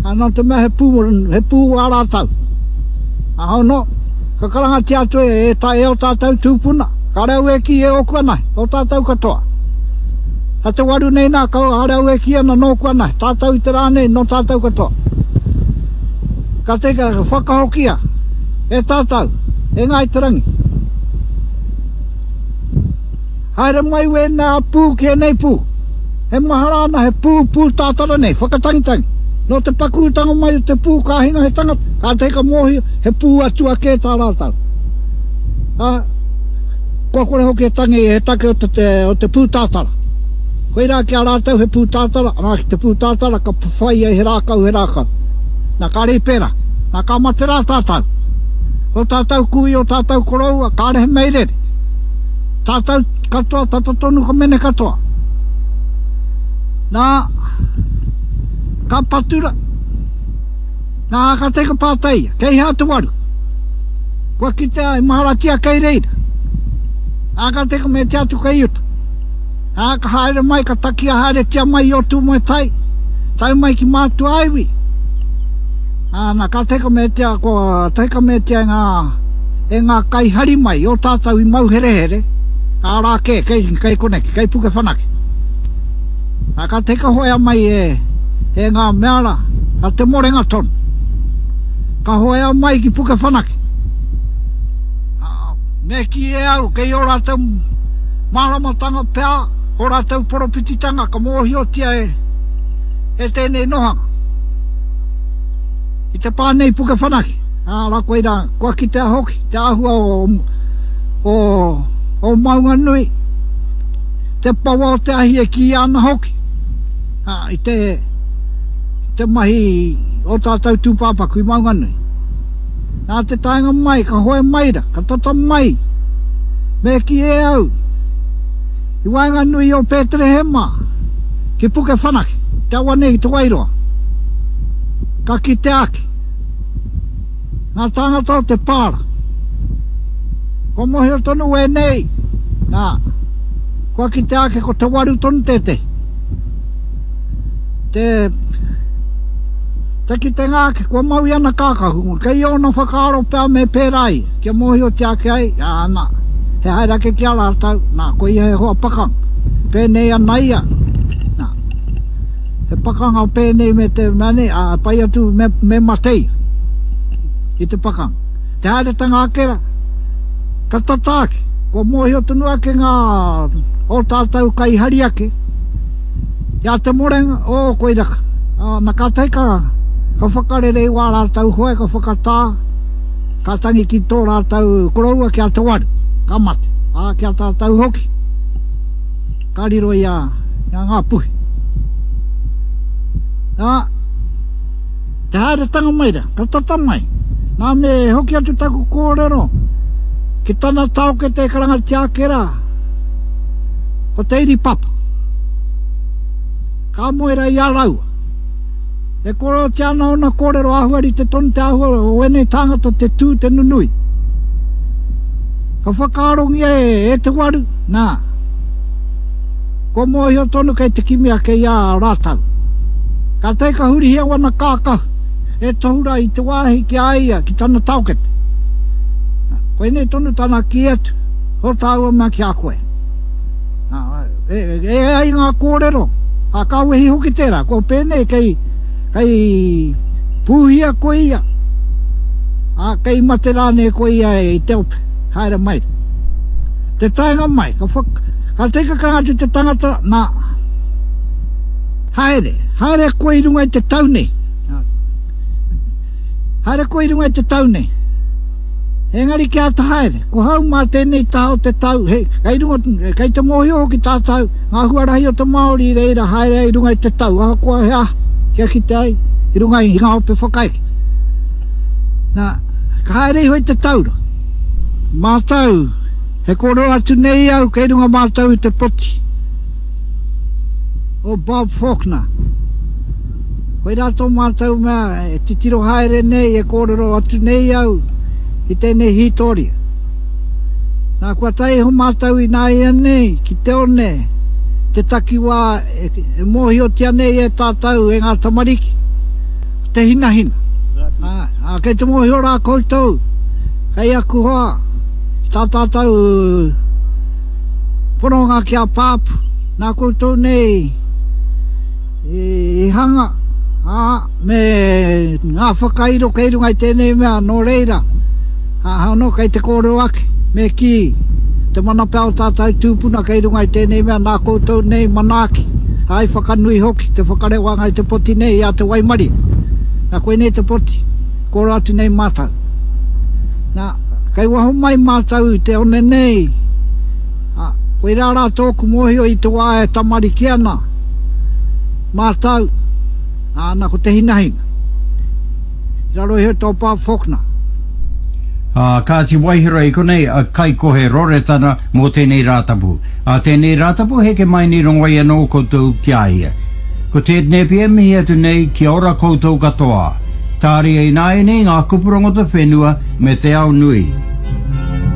Anō te mea he pū wā rātau. Ahono, ka karanga te atu e tae o tātou tūpuna. Ka rau e ki e oku anai, o tātou katoa. Ha te waru nei nā kau ha rau e ki ana no oku anai, tātou i te rānei no tātou katoa. Ka te ka whakahokia, e tātou, e ngai te rangi. Haere mai we nā pū ki e nei pū. He maharana he pū tātara nei, whakatangitangi. No te pakūtanga mai o te pū ka hinga he tangata. Ka te ka mohi he pū atua ke tā rātau. Kua kore hoki he tangi he take o te pū tātara. Koe rā ki a rātau he pū tātara, anā ki te pū tātara ka whai ai he rākau. Nā ka rei-pera, nā ka mate rā tātau. O tātau kui o tātau koroua, ka rehe meirere. Tātau katoa, tātau tonu ka mene katoa. Nā, ka patura. Nā, ka teka pātaia, kei hā te waru. Kua ki te ai maharatia kei reira. Nā, ka teka me te atu kei uta. Nā, ka haere mai, ka takia haere tia mai o tū moe tai. Tai mai ki mātu aiwi. Nā, ka teka me tia, teka me tia ngā kai hari mai o tātau i mau here. Ka rā kei koneki, kei puke whanake. Nā, ka teka hoea mai e ngā meara a te morenga tonu. Ka hoea mai ki puke whanake. Me ki e au, kei o rātau māramatanga pēa, o rātau poropititanga, ka mōhiotia e tēnei nohanga. I te pānei puke whanake. Rā koe rā, kua ki te ahoki, te ahua o maunga nui. Te pawa o te ahi e ki ana hoki. I te mahi o tātou tūpāpaku i maunga nui. Nā te tainga mai, ka hoe maira, ka tata mai. Me ki e au. I wainga nui o Pēterehema. Ki puke whanake, te awa nei te wairoa. Ka ki te aki. Nā tangata o te pāra. Ko mohi o tonu e nei. Nā, kua ki te ake ko te waru tonu tete. Te ki te ngāke, kua maui ana kākahu. Kei ono whakaaro pēr me pērai. Kia mohi o te ake ai. Nā, he haerake ki ala tau. Nā, ko ia he hoa pakang. Pēnei anai a. Nā, he pakanga o pēnei me te mane, pai atu me matei. I te pakang. Te haere ta ngākera. Ka tataake. Kua mohi o tunu ake ngā o tātou kai hari ake. Ia te morenga, koe raka. Nā ka teika, ka whakarere i wā rātau hoe, ka whakatā, ka tangi ki tō rātau koroua ki a te waru, ka mate, ki a tātau hoki. Ka riro i a ngā puhi. Te haere tanga maira, ka tata mai. Nā me hoki atu taku kōrero, ki tana tau ke te karanga te akera, ko te iri papa. Ka moera i araua. E koro te ana ona kōrero ahuari te tonu te ahua o enei tangata te tū te nunui. Ka whakaarongi e te waru, nā. Ko mohi o tonu kei te kimia kei a rātau. Ka teika huri hia wana kākahu. E tohura i te wāhi ki aia ki tana taukete. Ko enei tonu tana ki atu, ho tāua mea ki a koe. E ai ngā kōrero. A ka wehi hoki tērā, ko pēnei kei pūhia ko ia. Kei mate rāne ko ia e te ope, haere mai. Te tainga mai, ka teika karangati te tangata, nā, haere ko i runga i te taune. Haere ko i runga i te taune. Engari ki ata haere, ko hau mā tēnei taha o te tau, kei te mohi hoki tātau, ngā huarahi o te Māori reira haere i runga i te tau, aha kua hea, kia ki te ai, i runga i ngā ope whakaiki. Nā, ka haere i hoi te taura. Mātau, he koro atu nei au, kei runga mātau i te poti. O Bob Faulkner. Hoi rātou mātau mea, e titiro haere nei, e koro atu nei au, i tēnei hitoria. Nā kua tai ho mātau i nāi anei, ki te one, te takiwā, e mohi o tia nei e tātau e ngā tamariki. te hina hina. Kei te mohi ora koutou. Kei aku hoa. Tātātau poronga ki a pāpu. Nā koutou nei. I hanga. Me ngā whakairo kei rungai tēnei mea no reira. Hano kei te kōrero ake. Me ki. Te mana pēo tātou tūpuna kei rungai tēnei mea nā koutou nei manaki. Ai whakanui hoki. Te whakarewa ngai te poti nei a te waimari. Nā koe nei te poti. Koro atu nei mātau. Nā, kei waho mai mātau te one nei. Koe rāra tōku mohio i te wā e tamari ki ana. Mātau. Nā ko te hinahina. Raro he tō pā whokna. Kāti waihira i konei a kai kohe roretana mō tēnei rātapu. Tēnei rātapu heke mai ni rongoia no koutou ki aia. Ko tēnei pia mihi atu nei ki ora koutou katoa. Tāri ei nāi nei ngā kupurongo te whenua me te au nui.